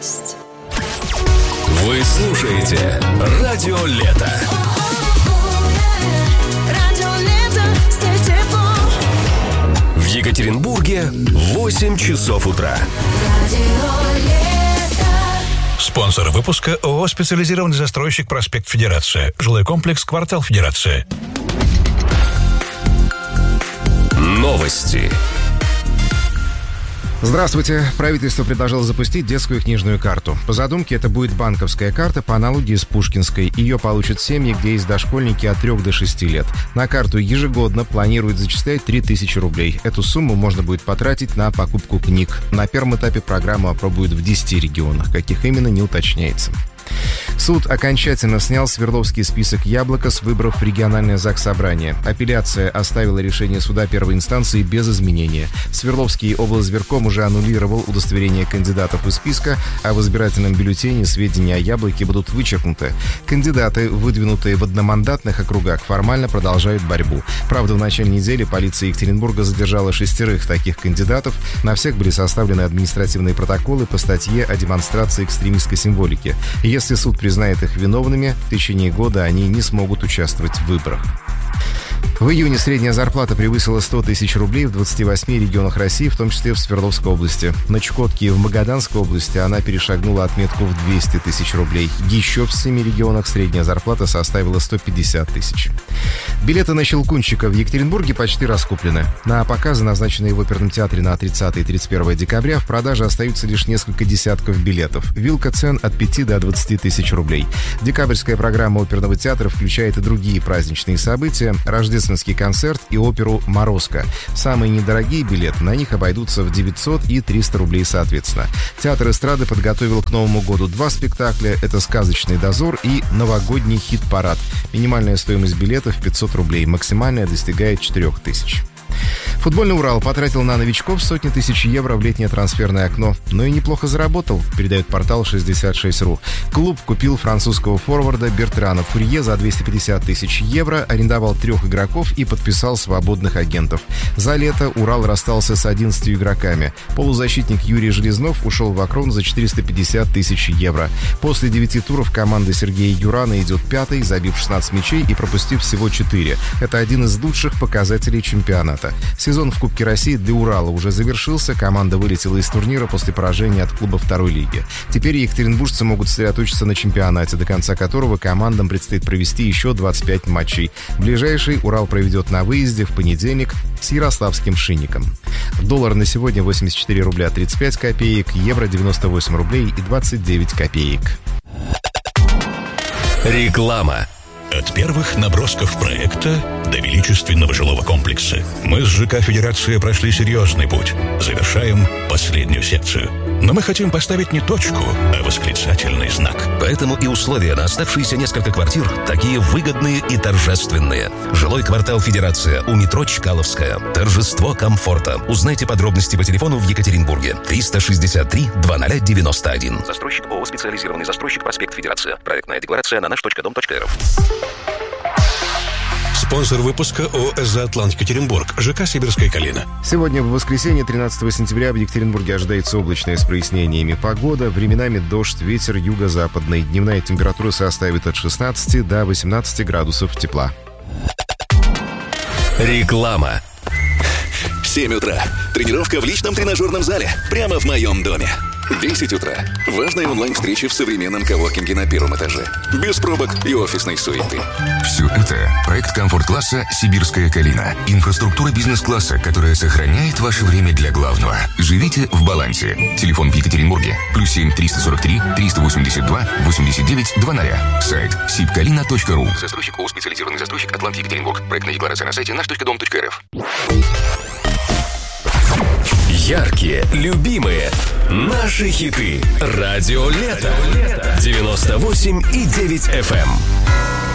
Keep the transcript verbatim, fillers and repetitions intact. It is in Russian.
радость. Вы слушаете Радио Лето. Радио Лето, здесь тепло. В Екатеринбурге восемь часов утра. Радио Лето. Спонсор выпуска ООО «Специализированный застройщик Проспект Федерация». Жилой комплекс «Квартал Федерация». Новости. Здравствуйте. Правительство предложило запустить детскую книжную карту. По задумке, это будет банковская карта по аналогии с пушкинской. Ее получат семьи, где есть дошкольники от трёх до шести лет. На карту ежегодно планируют зачислять три тысячи рублей. Эту сумму можно будет потратить на покупку книг. На первом этапе программу опробуют в десяти регионах. Каких именно, не уточняется. Суд окончательно снял Свердловский список «Яблоко» с выборов в региональное заксобрание. Апелляция оставила решение суда первой инстанции без изменения. Свердловский облизверком уже аннулировал удостоверение кандидатов из списка, а в избирательном бюллетене сведения о «Яблоке» будут вычеркнуты. Кандидаты, выдвинутые в одномандатных округах, формально продолжают борьбу. Правда, в начале недели полиция Екатеринбурга задержала шестерых таких кандидатов. На всех были составлены административные протоколы по статье о демонстрации экстремистской символики. Если суд признает их виновными, в течение года они не смогут участвовать в выборах. В июне средняя зарплата превысила сто тысяч рублей в двадцати восьми регионах России, в том числе в Свердловской области. На Чукотке и в Магаданской области она перешагнула отметку в двести тысяч рублей. Еще в семи регионах средняя зарплата составила сто пятьдесят тысяч. Билеты на «Щелкунчика» в Екатеринбурге почти раскуплены. На показы, назначенные в оперном театре на тридцатое и тридцать первое декабря, в продаже остаются лишь несколько десятков билетов. Вилка цен от пяти до двадцати тысяч рублей. Декабрьская программа оперного театра включает и другие праздничные события, рождественский концерт и оперу «Морозко». Самые недорогие билеты, на них обойдутся в девятьсот и триста рублей соответственно. Театр эстрады подготовил к Новому году два спектакля. Это «Сказочный дозор» и «Новогодний хит-парад». Минимальная стоимость билетов пятьсот рублей, максимальная достигает четырех тысяч. Футбольный «Урал» потратил на новичков сотни тысяч евро в летнее трансферное окно. Но и неплохо заработал, передает портал шестьдесят шесть точка ру. Клуб купил французского форварда Бертрана Фурье за двести пятьдесят тысяч евро, арендовал трех игроков и подписал свободных агентов. За лето «Урал» расстался с одиннадцатью игроками. Полузащитник Юрий Железнов ушел в «Акрон» за четыреста пятьдесят тысяч евро. После девяти туров команда Сергея Юрана идет пятой, забив шестнадцать мячей и пропустив всего четыре. Это один из лучших показателей чемпионата. Сезон в Кубке России для «Урала» уже завершился. Команда вылетела из турнира после поражения от клуба второй лиги. Теперь екатеринбуржцы могут сосредоточиться на чемпионате, до конца которого командам предстоит провести еще двадцать пять матчей. Ближайший «Урал» проведет на выезде в понедельник с ярославским «Шинником». Доллар на сегодня восемьдесят четыре рубля тридцать пять копеек, евро девяносто восемь рублей и двадцать девять копеек. Реклама. От первых набросков проекта до величественного жилого комплекса мы с ЖК «Федерация» прошли серьезный путь. Завершаем последнюю секцию. Но мы хотим поставить не точку, а восклицательный знак. Поэтому и условия на оставшиеся несколько квартир такие выгодные и торжественные. Жилой квартал «Федерация» у метро Чкаловская. Торжество комфорта. Узнайте подробности по телефону в Екатеринбурге. триста шестьдесят три двадцать девяносто один. Застройщик ООО «Специализированный застройщик Проспект Федерация». Проектная декларация на наш точка дом точка эр эф. Спонсор выпуска ООО «Эзоатлант Екатеринбург», ЖК «Сибирская Калина». Сегодня, в воскресенье, тринадцатого сентября, в Екатеринбурге ожидается облачная с прояснениями погода. Временами дождь, ветер юго-западный. Дневная температура составит от шестнадцати до восемнадцати градусов тепла. Реклама. семь утра. Тренировка в личном тренажерном зале. Прямо в моем доме. десять утра. Важная онлайн-встреча в современном коворкинге на первом этаже. Без пробок и офисной суеты. Все это – проект комфорт-класса «Сибирская Калина». Инфраструктура бизнес-класса, которая сохраняет ваше время для главного. Живите в балансе. Телефон в Екатеринбурге. Плюс семь триста сорок три триста восемьдесят два восемьдесят девять двадцать. Сайт сибкалина точка ру. Застройщик ООО «Специализированный застройщик Атлант Екатеринбург». Проектная декларация на сайте наш точка дом точка эр эф. Яркие, любимые, наши хиты. Радио Лето. девяносто восемь и девять эф эм.